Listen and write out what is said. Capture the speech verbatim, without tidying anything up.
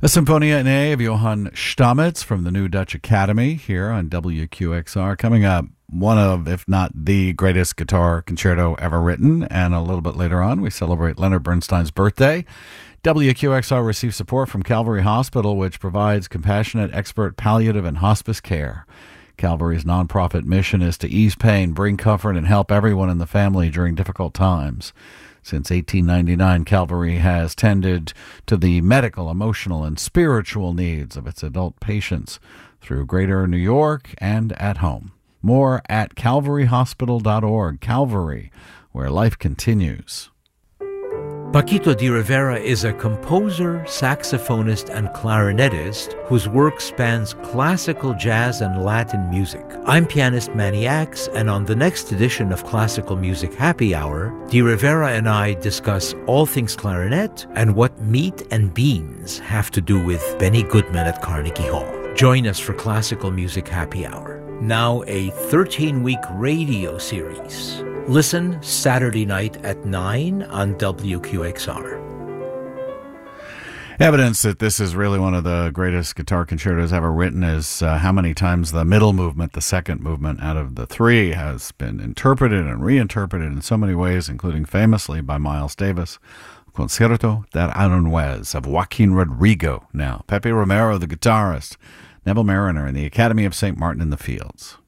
A Symphonia in A of Johann Stamitz from the New Dutch Academy here on W Q X R. Coming up, one of, if not the greatest guitar concerto ever written. And a little bit later on, we celebrate Leonard Bernstein's birthday. W Q X R receives support from Calvary Hospital, which provides compassionate, expert palliative and hospice care. Calvary's nonprofit mission is to ease pain, bring comfort, and help everyone in the family during difficult times. Since eighteen ninety-nine, Calvary has tended to the medical, emotional, and spiritual needs of its adult patients through Greater New York and at home. More at calvary hospital dot org. Calvary, where life continues. Paquito de Rivera is a composer, saxophonist, and clarinetist whose work spans classical, jazz, and Latin music. I'm pianist Manny Axe, and on the next edition of Classical Music Happy Hour, de Rivera and I discuss all things clarinet and what meat and beans have to do with Benny Goodman at Carnegie Hall. Join us for Classical Music Happy Hour, now a thirteen-week radio series. Listen Saturday night at nine on W Q X R. Evidence that this is really one of the greatest guitar concertos ever written is uh, how many times the middle movement, the second movement out of the three, has been interpreted and reinterpreted in so many ways, including famously by Miles Davis. Concierto de Aranjuez of Joaquin Rodrigo now. Pepe Romero, the guitarist. Neville Mariner in the Academy of Saint Martin in the Fields.